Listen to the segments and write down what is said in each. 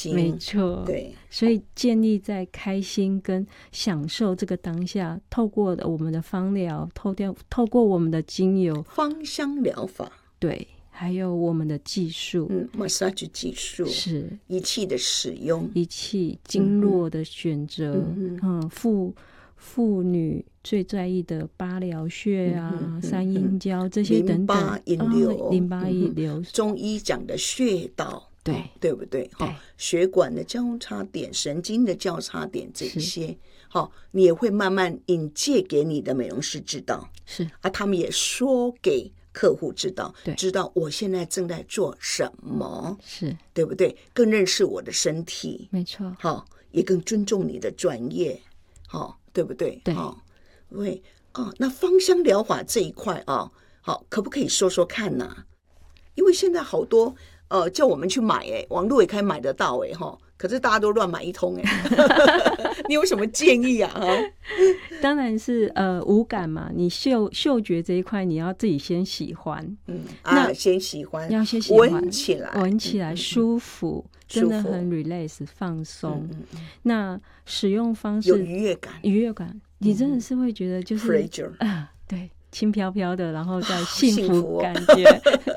心， 没错， 对， 所以建立在开心跟享受这个当下，透过我们的芳疗，透过我们的精油芳香疗法， 对，还有我们的技术 massage 技术， 是仪器的使用， 仪器经络的选择，妇女最在意的八髎穴啊、三阴交这些等等，淋巴引流， 中医讲的穴道，对不对？血管的交叉点、神经的交叉点这些，你也会慢慢引介给你的美容师知道， 是啊，他们也说给客户知道，知道我现在正在做什么， 是对不对？更认识我的身体， 没错， 也更尊重你的专业，对不对？ 对， 对那芳香疗法这一块可不可以说说看呢？因为现在好多叫我们去买，网络也可以买得到，可是大家都乱买一通，你有什么建议啊？ 当然是五感嘛，你嗅觉这一块你要自己先喜欢， 先喜欢， 要先喜欢， 闻起来舒服，真的很 relax 放松。那使用方式有愉悦感， 你真的是会觉得就是对，轻飘飘的，然后再幸福感觉。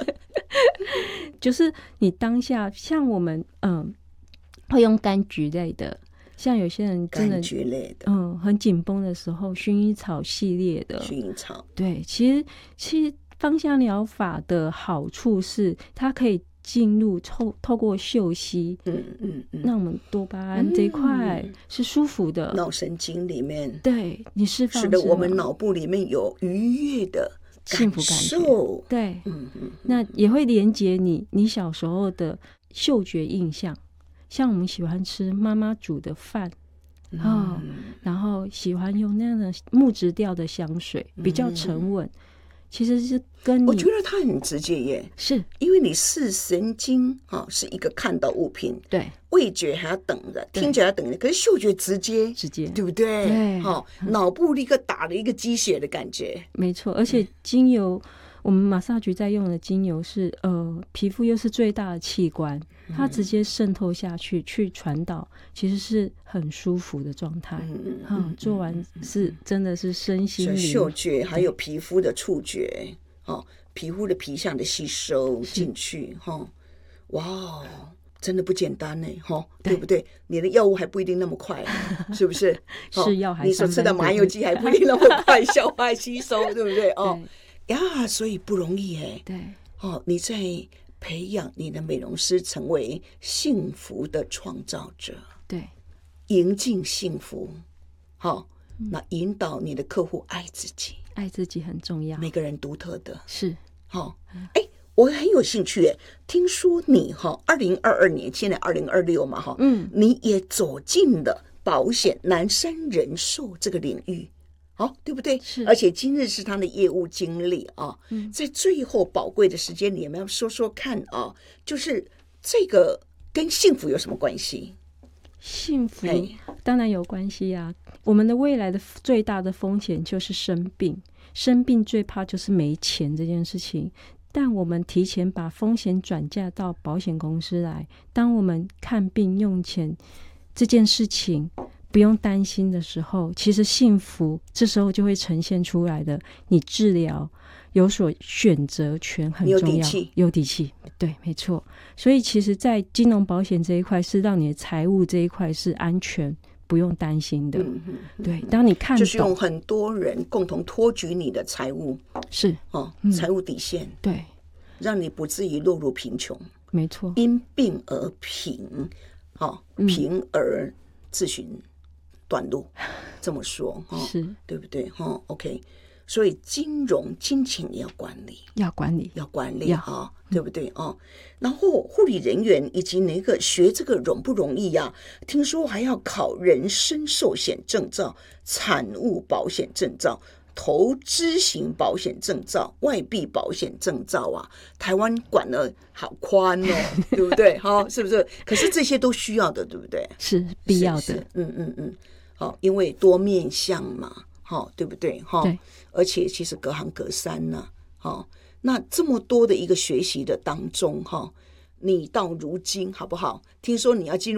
就是你当下，像我们会用柑橘类的，像有些人真的柑橘类的， 很紧绷的时候，薰衣草系列的， 薰衣草， 对，其实芳香疗法的好处是它可以进入透过嗅吸，让我们多巴胺这一块是舒服的， 脑神经里面， 对你释放， 使得我们脑部里面有愉悦的幸福感觉，对，那也会连接你小时候的嗅觉印象，像我们喜欢吃妈妈煮的饭，然后喜欢用那样的木质调的香水，比较沉稳。其实是跟我觉得它很直接耶， 是因为你视神经是一个看到物品， 对， 味觉还要等着，听觉还要等着，可是嗅觉直接，对不对？ 对， 脑部立刻打了一个鸡血的感觉， 没错。而且精油，我们马萨菊在用的精油是皮肤又是最大的器官，它直接渗透下去去传导，其实是很舒服的状态。做完是真的是身心灵嗅觉还有皮肤的触觉，皮肤的皮相的吸收进去，哇，真的不简单呢，对不对？你的药物还不一定那么快，是不是？ 是药还你所吃的麻油鸡还不一定那么快消化吸收，对不对？所以不容易耶。 对， 你在培养你的美容师成为幸福的创造者， 对， 迎进幸福，那引导你的客户爱自己， 爱自己很重要， 每个人独特的是。 我很有兴趣耶，听说你2022年，现在2026嘛，你也走进了保险南山人寿这个领域，对不对？ 是， 而且今日是他的业务经理在最后宝贵的时间里，我们要说说看就是这个跟幸福有什么关系？ 幸福当然有关系啊。我们的未来的最大的风险就是生病，生病最怕就是没钱这件事情。但我们提前把风险转嫁到保险公司来，当我们看病用钱这件事情不用担心的时候，其实幸福这时候就会呈现出来的。你治疗有所选择权很重要，有底气，对，没错。所以其实在金融保险这一块是让你的财务这一块是安全不用担心的，对。当你看懂， 就是用很多人共同托举你的财务， 是财务底线， 对， 让你不至于落入贫穷， 没错， 因病而贫，贫而自寻短路，这么说是对不对？OK， 所以金钱也要管理，对不对然后护理人员以及那个学这个容不容易呀？听说还要考人身寿险证照、产物保险证照、投资型保险证照、外币保险证照啊！台湾管得好宽对不对？是不是？可是这些都需要的，对不对？ 是必要的。 因为多面向嘛，对不对？ 对， 而且其实隔行隔山呢，那这么多的一个学习的当中，你到如今好不好？听说你要进入